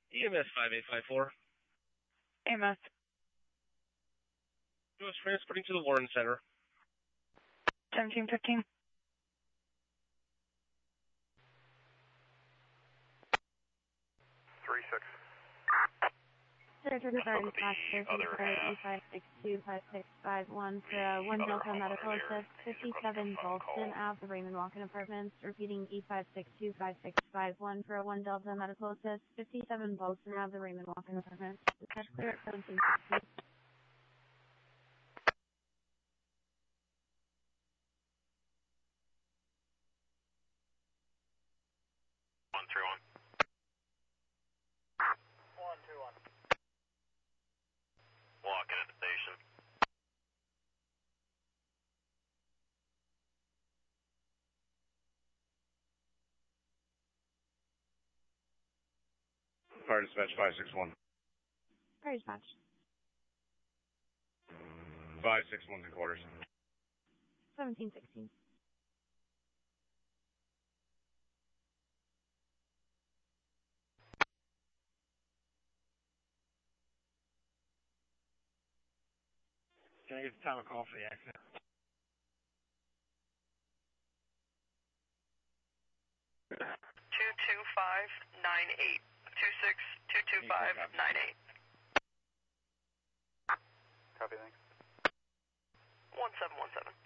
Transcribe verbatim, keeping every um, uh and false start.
E M S five eight five four. E M S. U S transporting to the Warren Center. seventeen fifteen. three six. Surgery regarding factors for E five six two five six five one for uh, one Delta Medical Assist, fifty-seven Golston Ave, the Raymond Walken Apartments. Repeating E five six two five six five one for a one Delta Medical Assist, fifty-seven Golston Ave, the Raymond Walken Apartments. Dispatch clear at seventeen sixty. one three one. one two one. Walking at the station. Fire dispatch five six one. Fire dispatch. five six one's in quarters. seventeen sixteen. Can I get the time of call for the accident? two two five nine eight. two six two two five nine eight. Copy, thanks. one seven one seven.